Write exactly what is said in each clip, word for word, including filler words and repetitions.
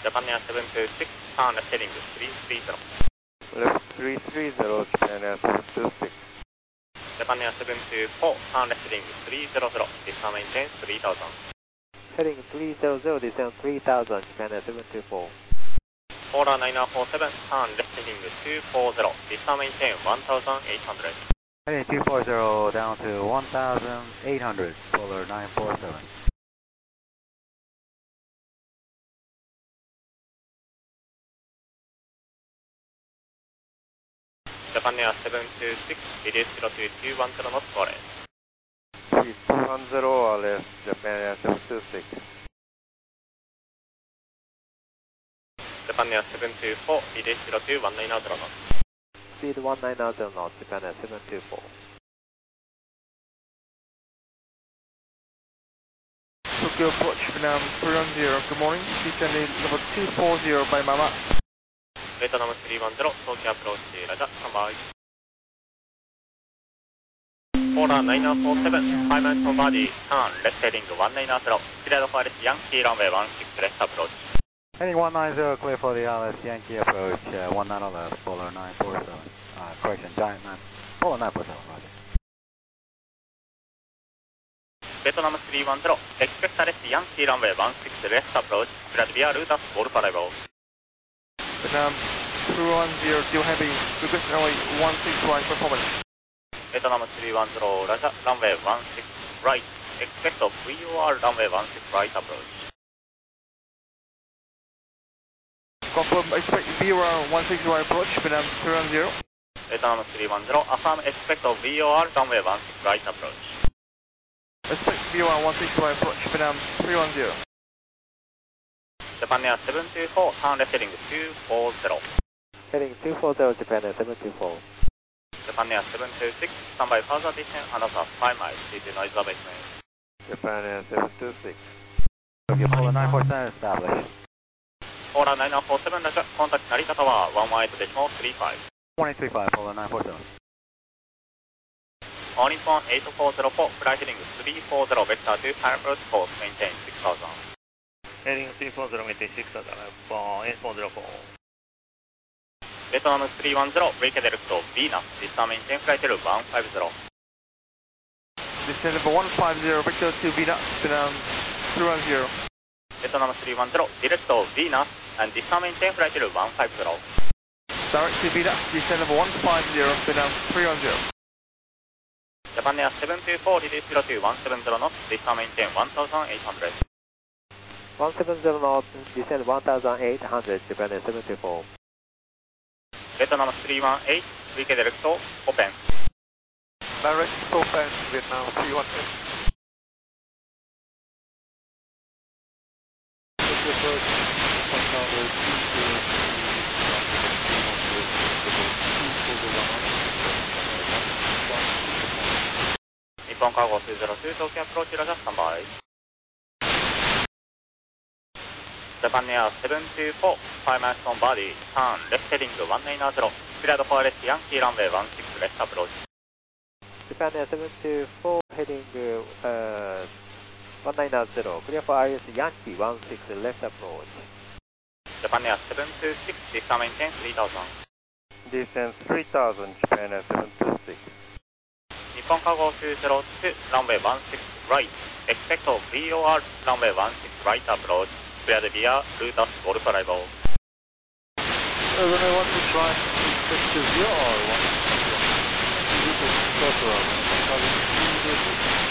Japan Air seven two six, turn left heading three three zero. Left three three zero, Japan Air seven two six. Japan Air seven two four, turn left heading three zero zero, descend maintain three thousand. Heading three zero zero, descend three thousand, Japan Air seven two four. Polar nine four seven, turn left heading two four zero, descend maintain one thousand eight hundred. Heading two four zero down to one thousand eight hundred, Polar nine four seven. Japan Air seven two six, reduce zero to two one zero knots for left. three two one zero, left, Japan Air seven two six. Japan Air seven two four, reduce zero to one nine zero knots. Speed one nine zero knots, Japan Air seven two four. Tokyo approach, Vietnam three one zero, good morning, descending level two four zero by Mama. Vietnam three one zero, Tokyo approach, Raja, standby. Polar nine four seven, five minutes from body, turn left heading one nine zero, cleared for Yankee runway one six left approach. Heading one nine zero, clear for the Alice Yankee approach, uh, one nine left, Polar nine four seven. Uh, correction, Giant nine, Polar nine four seven, roger. Vietnam three one zero, expect arrest Yankee runway one six left approach, cleared via Rutas Golf arrival. Vietnam three one zero, still heavy, request runway one six right performance. Vietnam three one zero, Raja, runway one six right, expect of V O R runway one six right approach. Confirm, expect V O R one six right approach, Vietnam three one zero. Vietnam three one zero, affirm expect of V O R runway one six right approach. Expect V O R one six right approach, Vietnam three one zero. Japan Air seven two four, turn left heading two four zero. Heading two four zero, Japan Air seven two four. Japan Air seven two six, standby further descent another five miles, due to noise abatement. Japan Air seven two six. Tokyo Polar nine four seven established. Polar nine four seven, Raja, contact Narita Tower one one eight decimal three five. one eight three five, Polar nine four seven. On Nippon eight four zero four, flight heading three four zero, vector two, approach course, maintain six thousand. Heading three four zero, maintain six thousand, for eight four zero four. Vietnam three one zero, wake direct to Venus, descend maintain flight level one five zero. Descend level one five zero, vector to Venus, Vietnam three one zero. Vietnam three one zero, direct to Venus, and descend maintain flight level one five zero. Direct to Venus, descend level one five zero, Vietnam three one zero. Japan Air seven two four, reduce zero to one seven zero knots, descend maintain one thousand eight hundred. one seven zero knots, descend one thousand eight hundred, Japan Air seven two four. Vietnam three one eight, wake direct to open. Direct to open, Vietnam three one eight. Nippon Cargo two zero two, Tokyo approach, Raja, standby. Japan Air seven two four, five miles from body, turn left heading one nine zero, cleared for arrest Yankee runway one six left approach. Japan Air seven two four, heading uh, one nine zero, clear for I S Yankee one six left approach. Japan Air seven two six, descend maintain three thousand. Descend three thousand, Japan Air seven two six. Nippon Cargo two zero two, runway one six right, expect of V O R runway one six right approach, cleared via Rutas Golf arrival. Uh, runway one six right, expect to zero or one six zero.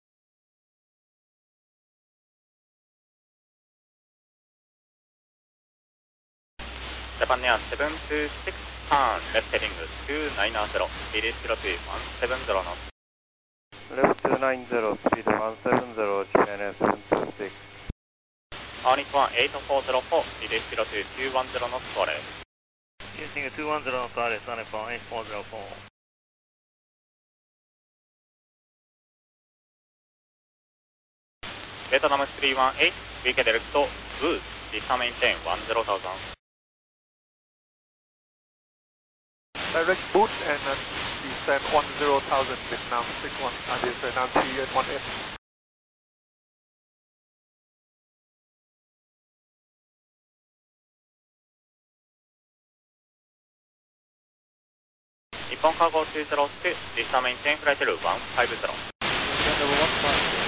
Japan Air seven two six, turn left heading two nine zero, release zero to one seven zero knots. Left two nine zero, speed one seven zero, Japan Air seven two six. On Nippon eight four zero four, release zero to two one zero knots for left. Using a two one zero knots, R S on for eight four zero four. Vietnam three one eight, wake direct to Boost, descend maintain one zero thousand. Direct boot and uh, descend one zero thousand, Vietnam six one, uh, descend on three eight one eight. 本カーゴにゼロに、実際メインテンフライトルいちごゼロ。 Number one five zero.